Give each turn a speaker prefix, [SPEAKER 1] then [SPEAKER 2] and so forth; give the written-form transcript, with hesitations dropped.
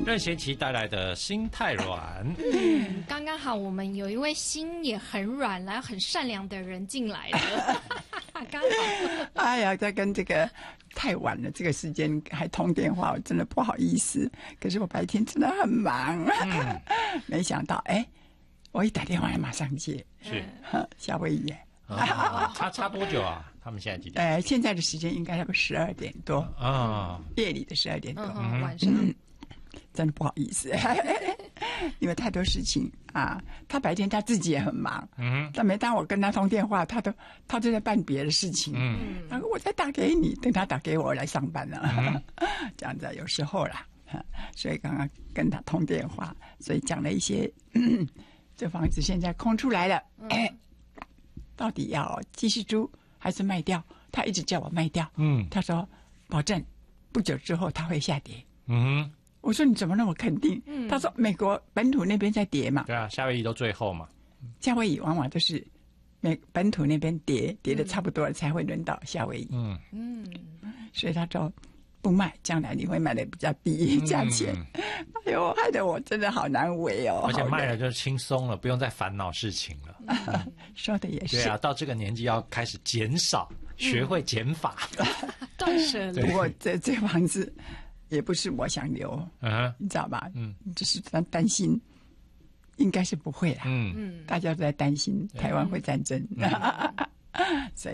[SPEAKER 1] 任贤齐带来的心太软。
[SPEAKER 2] 刚刚好，我们有一位心也很软，然后很善良的人进来了，刚好。
[SPEAKER 3] 哎呀，在跟这个太晚了，这个时间还通电话，我真的不好意思。可是我白天真的很忙，没想到，我一打电话马上接，
[SPEAKER 1] 是
[SPEAKER 3] 夏威夷。
[SPEAKER 1] 差多久啊？他们现在几点？
[SPEAKER 3] 现在的时间应该差不多12点多
[SPEAKER 1] 啊，
[SPEAKER 3] 夜里的12点多，
[SPEAKER 2] 晚上。
[SPEAKER 3] 真的不好意思，因为太多事情啊。他白天他自己也很忙，但每当我跟他通电话，他都在办别的事情。然后我再打给你，等他打给我来上班了，这样子有时候啦。所以刚刚跟他通电话，所以讲了一些，这房子现在空出来了，到底要继续租还是卖掉？他一直叫我卖掉，他说保证不久之后他会下跌。我说你怎么那么肯定？他说美国本土那边在跌嘛。
[SPEAKER 1] 对啊，夏威夷都最后嘛。
[SPEAKER 3] 夏威夷往往都是本土那边跌的差不多了，才会轮到夏威夷。所以他说不卖，将来你会卖的比较低价钱。哎呦，害得我真的好难为哦。
[SPEAKER 1] 而且卖了就轻松了，不用再烦恼事情了。
[SPEAKER 3] 说的也是。
[SPEAKER 1] 对啊，到这个年纪要开始减少，学会减法，
[SPEAKER 2] 断舍离。
[SPEAKER 3] 不过这房子也不是我想留，你知道吧？就是担心，应该是不会啦。大家都在担心台湾会战争，所以。